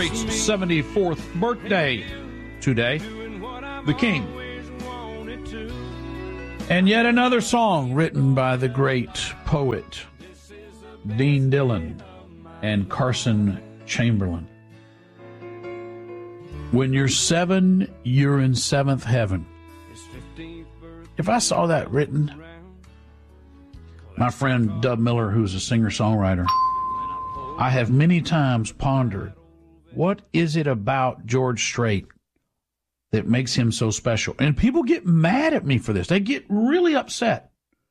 Strait's 74th birthday today. The King. And yet another song written by the great poet Dean Dillon and Carson Chamberlain. When you're 7, you're in 7th heaven. If I saw that written, my friend Dub Miller, who's a singer-songwriter, I have many times pondered, what is it about George Strait that makes him so special? And people get mad at me for this. They get really upset.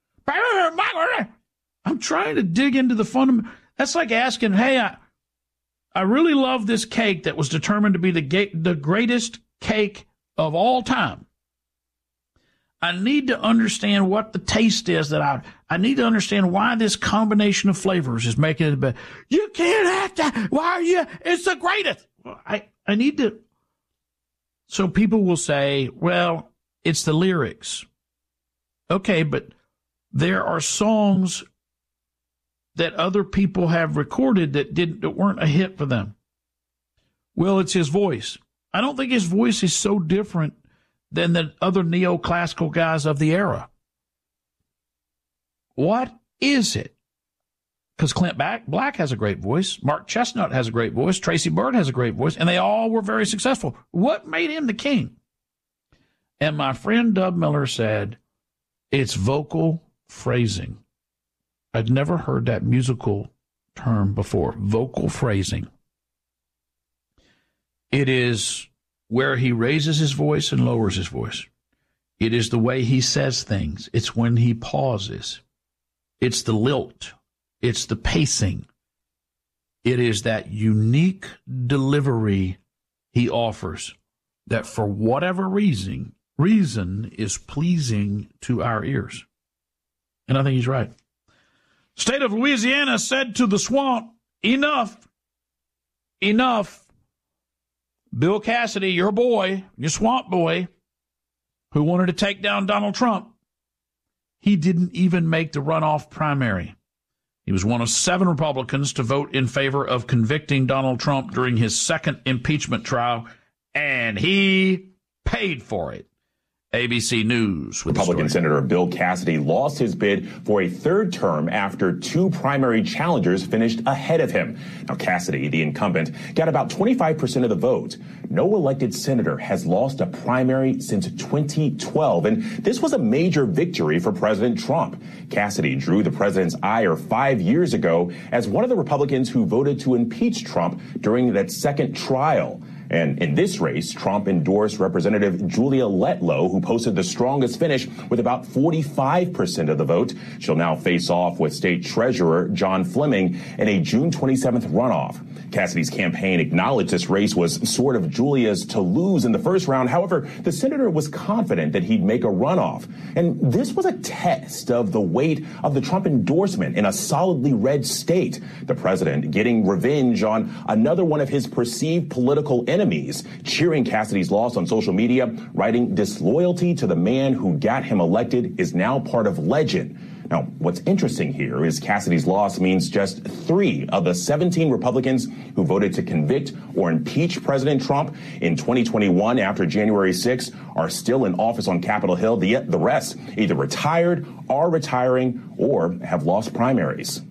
I'm trying to dig into the fundamental. That's like asking, hey, I really love this cake that was determined to be the greatest cake of all time. I need to understand what the taste is that I need to understand why this combination of flavors is making it better. You can't have that. Why are you? It's the greatest. I need to. So people will say, well, it's the lyrics. Okay, but there are songs that other people have recorded that weren't a hit for them. Well, it's his voice. I don't think his voice is so different than the other neoclassical guys of the era. What is it? Because Clint Black has a great voice. Mark Chestnut has a great voice. Tracy Byrd has a great voice. And they all were very successful. What made him the king? And my friend Dub Miller said, it's vocal phrasing. I'd never heard that musical term before, vocal phrasing. It is where he raises his voice and lowers his voice. It is the way he says things. It's when he pauses. It's the lilt. It's the pacing. It is that unique delivery he offers that for whatever reason is pleasing to our ears. And I think he's right. State of Louisiana said to the swamp, enough. Bill Cassidy, your boy, your swamp boy, who wanted to take down Donald Trump, he didn't even make the runoff primary. He was one of 7 Republicans to vote in favor of convicting Donald Trump during his second impeachment trial, and he paid for it. ABC News. Republican Senator Bill Cassidy lost his bid for a 3rd term after 2 primary challengers finished ahead of him. Now, Cassidy, the incumbent, got about 25% of the vote. No elected senator has lost a primary since 2012, and this was a major victory for President Trump. Cassidy drew the president's ire 5 years ago as one of the Republicans who voted to impeach Trump during that second trial. And in this race, Trump endorsed Representative Julia Letlow, who posted the strongest finish with about 45% of the vote. She'll now face off with State Treasurer John Fleming in a June 27th runoff. Cassidy's campaign acknowledged this race was sort of Julia's to lose in the first round. However, the senator was confident that he'd make a runoff. And this was a test of the weight of the Trump endorsement in a solidly red state. The president getting revenge on another one of his perceived political enemies, cheering Cassidy's loss on social media, writing disloyalty to the man who got him elected is now part of legend. Now, what's interesting here is Cassidy's loss means just 3 of the 17 Republicans who voted to convict or impeach President Trump in 2021 after January 6 are still in office on Capitol Hill. The rest either retired, are retiring, or have lost primaries.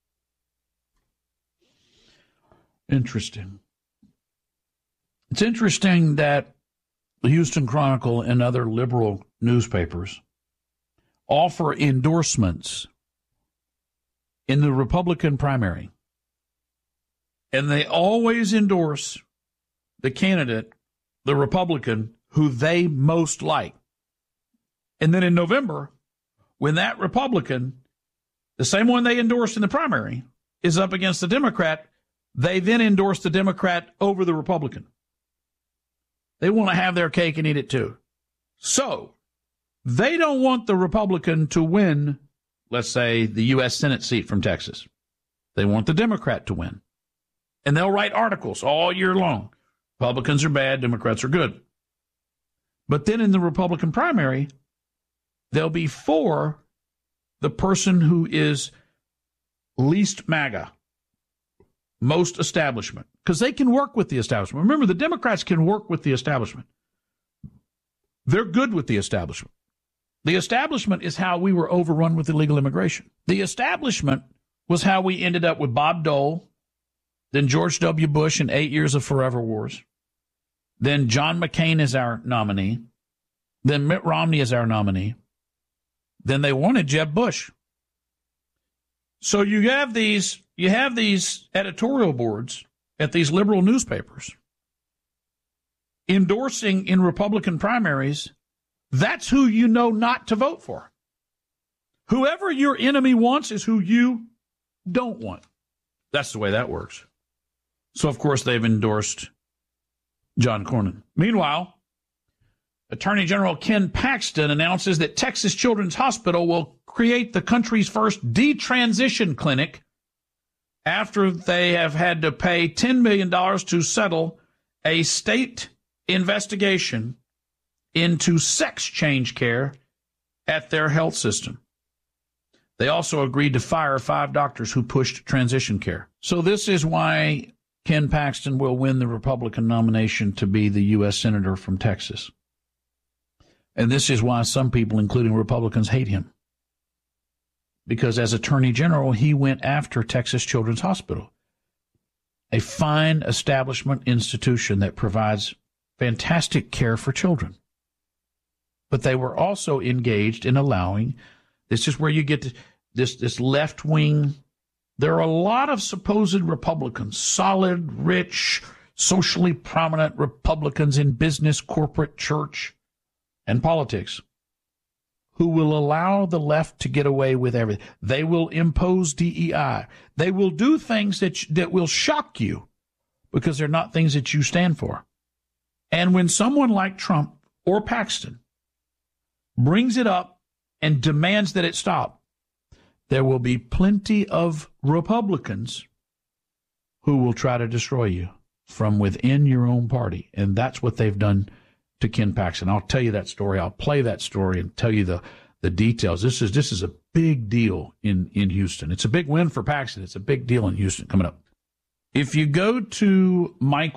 Interesting. It's interesting that the Houston Chronicle and other liberal newspapers offer endorsements in the Republican primary. And they always endorse the candidate, the Republican, who they most like. And then in November, when that Republican, the same one they endorsed in the primary, is up against the Democrat, they then endorse the Democrat over the Republican. They want to have their cake and eat it too. So they don't want the Republican to win, let's say, the U.S. Senate seat from Texas. They want the Democrat to win. And they'll write articles all year long. Republicans are bad, Democrats are good. But then in the Republican primary, they'll be for the person who is least MAGA. most establishment, because they can work with the establishment. Remember, the Democrats can work with the establishment. They're good with the establishment. The establishment is how we were overrun with illegal immigration. The establishment was how we ended up with Bob Dole, then George W. Bush and 8 years of forever wars, then John McCain is our nominee, then Mitt Romney is our nominee, then they wanted Jeb Bush. So you have these editorial boards at these liberal newspapers endorsing in Republican primaries. That's who you know not to vote for. Whoever your enemy wants is who you don't want. That's the way that works. So, of course, they've endorsed John Cornyn. Meanwhile, Attorney General Ken Paxton announces that Texas Children's Hospital will create the country's first detransition clinic after they have had to pay $10 million to settle a state investigation into sex change care at their health system. They also agreed to fire 5 doctors who pushed transition care. So this is why Ken Paxton will win the Republican nomination to be the U.S. Senator from Texas. And this is why some people, including Republicans, hate him. Because as Attorney General, he went after Texas Children's Hospital, a fine establishment institution that provides fantastic care for children. But they were also engaged in allowing, this is where you get to this left-wing, there are a lot of supposed Republicans, solid, rich, socially prominent Republicans in business, corporate, church, and politics, who will allow the left to get away with everything. They will impose DEI. They will do things that will shock you because they're not things that you stand for. And when someone like Trump or Paxton brings it up and demands that it stop, there will be plenty of Republicans who will try to destroy you from within your own party. And that's what they've done to Ken Paxton. I'll tell you that story. I'll play that story and tell you the details. This is a big deal in Houston. It's a big win for Paxton. It's a big deal in Houston coming up. If you go to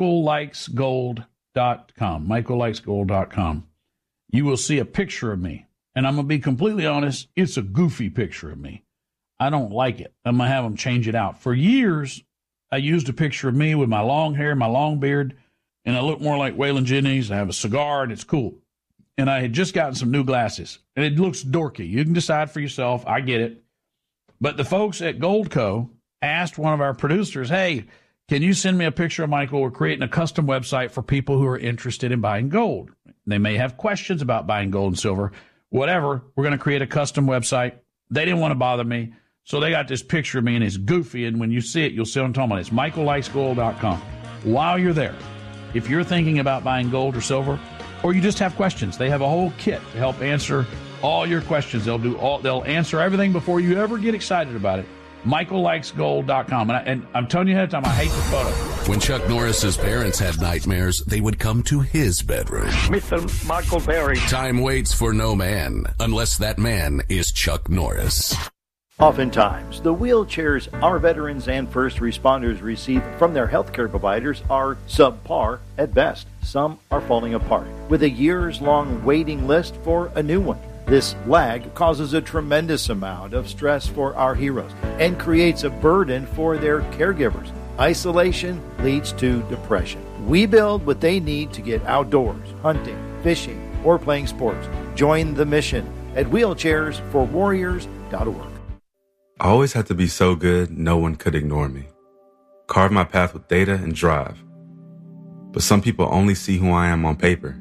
michaellikesgold.com, you will see a picture of me. And I'm going to be completely honest, it's a goofy picture of me. I don't like it. I'm going to have them change it out. For years, I used a picture of me with my long hair, my long beard, and I look more like Waylon Jennings. I have a cigar, and it's cool. And I had just gotten some new glasses, and it looks dorky. You can decide for yourself. I get it. But the folks at Goldco asked one of our producers, hey, can you send me a picture of Michael? We're creating a custom website for people who are interested in buying gold. They may have questions about buying gold and silver. Whatever, we're going to create a custom website. They didn't want to bother me, so they got this picture of me, and it's goofy, and when you see it, you'll see what I'm talking about. It's michaellikesgold.com. While you're there, if you're thinking about buying gold or silver, or you just have questions, they have a whole kit to help answer all your questions. They'll answer everything before you ever get excited about it. michaellikesgold.com. And I'm telling you ahead of time, I hate the photo. When Chuck Norris's parents had nightmares, they would come to his bedroom. Mr. Michael Berry. Time waits for no man, unless that man is Chuck Norris. Oftentimes, the wheelchairs our veterans and first responders receive from their healthcare providers are subpar at best. Some are falling apart, with a years-long waiting list for a new one. This lag causes a tremendous amount of stress for our heroes and creates a burden for their caregivers. Isolation leads to depression. We build what they need to get outdoors, hunting, fishing, or playing sports. Join the mission at wheelchairsforwarriors.org. I always had to be so good, no one could ignore me. Carve my path with data and drive. But some people only see who I am on paper.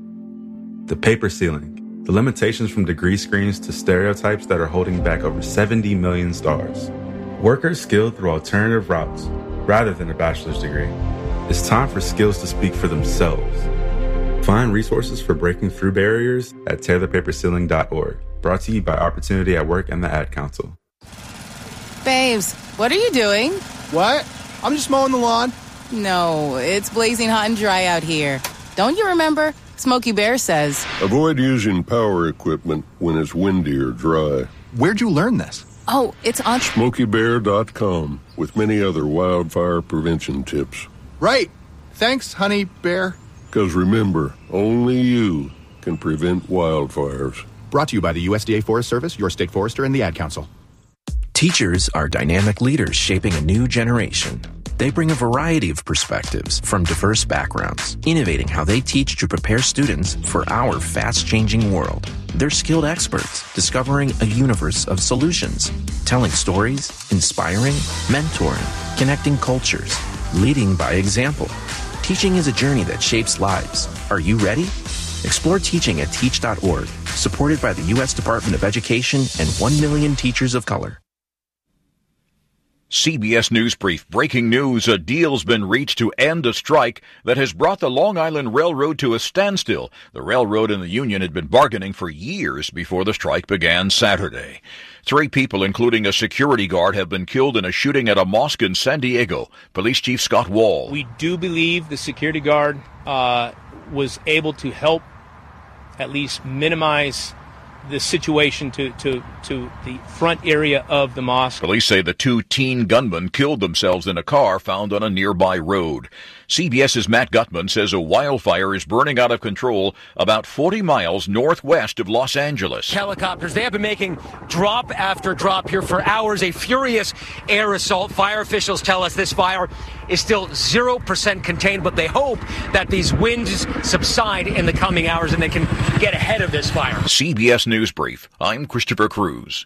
The paper ceiling, the limitations from degree screens to stereotypes that are holding back over 70 million stars. Workers skilled through alternative routes rather than a bachelor's degree. It's time for skills to speak for themselves. Find resources for breaking through barriers at taylorpaperceiling.org. Brought to you by Opportunity at Work and the Ad Council. Babes, what are you doing? What? I'm just mowing the lawn. No, it's blazing hot and dry out here. Don't you remember? Smokey Bear says, avoid using power equipment when it's windy or dry. Where'd you learn this? Oh, it's on SmokeyBear.com with many other wildfire prevention tips. Right. Thanks, Honey Bear. Because remember, only you can prevent wildfires. Brought to you by the USDA Forest Service, your state forester, and the Ad Council. Teachers are dynamic leaders shaping a new generation. They bring a variety of perspectives from diverse backgrounds, innovating how they teach to prepare students for our fast-changing world. They're skilled experts, discovering a universe of solutions, telling stories, inspiring, mentoring, connecting cultures, leading by example. Teaching is a journey that shapes lives. Are you ready? Explore teaching at teach.org, supported by the U.S. Department of Education and 1 million teachers of color. CBS News Brief. Breaking news. A deal's been reached to end a strike that has brought the Long Island Railroad to a standstill. The railroad and the union had been bargaining for years before the strike began Saturday. 3 people, including a security guard, have been killed in a shooting at a mosque in San Diego. Police Chief Scott Wall. We do believe the security guard was able to help at least minimize the situation to the front area of the mosque. Police say the 2 teen gunmen killed themselves in a car found on a nearby road. CBS's Matt Gutman says a wildfire is burning out of control about 40 miles northwest of Los Angeles. Helicopters, they have been making drop after drop here for hours. A furious air assault. Fire officials tell us this fire is still 0% contained, but they hope that these winds subside in the coming hours and they can get ahead of this fire. CBS News Brief. I'm Christopher Cruz.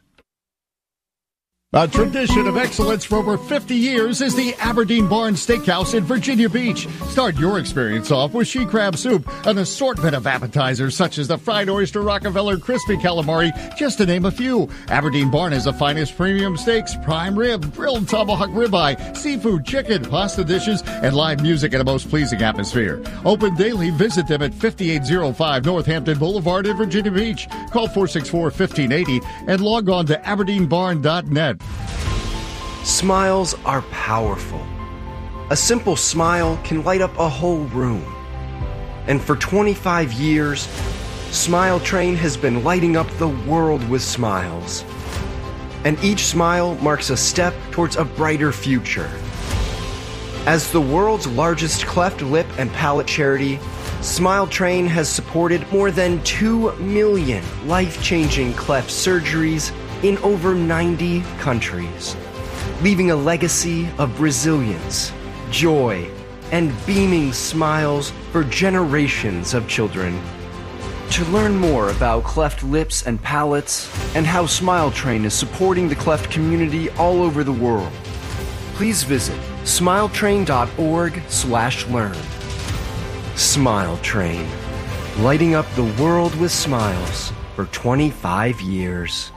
A tradition of excellence for over 50 years is the Aberdeen Barn Steakhouse in Virginia Beach. Start your experience off with she crab soup, an assortment of appetizers such as the fried oyster, Rockefeller, crispy calamari, just to name a few. Aberdeen Barn has the finest premium steaks, prime rib, grilled tomahawk ribeye, seafood, chicken, pasta dishes, and live music in a most pleasing atmosphere. Open daily. Visit them at 5805 Northampton Boulevard in Virginia Beach. Call 464-1580 and log on to aberdeenbarn.net. Smiles are powerful. A simple smile can light up a whole room. And for 25 years, Smile Train has been lighting up the world with smiles. And each smile marks a step towards a brighter future. As the world's largest cleft lip and palate charity, Smile Train has supported more than 2 million life-changing cleft surgeries in over 90 countries, leaving a legacy of resilience, joy, and beaming smiles for generations of children. To learn more about cleft lips and palates and how Smile Train is supporting the cleft community all over the world, please visit smiletrain.org/learn. Smile Train, lighting up the world with smiles for 25 years.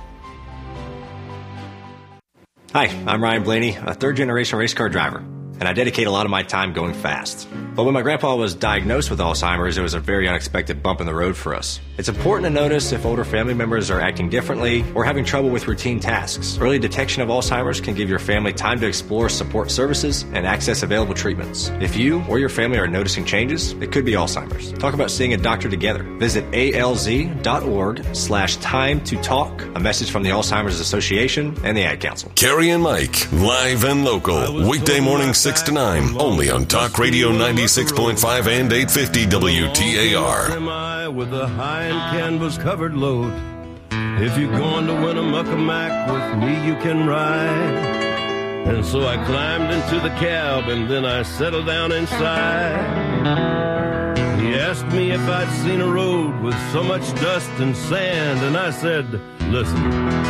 Hi, I'm Ryan Blaney, a third-generation race car driver, and I dedicate a lot of my time going fast. But when my grandpa was diagnosed with Alzheimer's, it was a very unexpected bump in the road for us. It's important to notice if older family members are acting differently or having trouble with routine tasks. Early detection of Alzheimer's can give your family time to explore support services and access available treatments. If you or your family are noticing changes, it could be Alzheimer's. Talk about seeing a doctor together. Visit alz.org/time to talk. A message from the Alzheimer's Association and the Ad Council. Carrie and Mike, live and local. Weekday morning 6 to 9, only on Talk Radio 96.5 and 850 WTAR. With a high and canvas-covered load. If you're going to win a muck-a-mack with me, you can ride. And so I climbed into the cab, and then I settled down inside. He asked me if I'd seen a road with so much dust and sand, and I said, listen,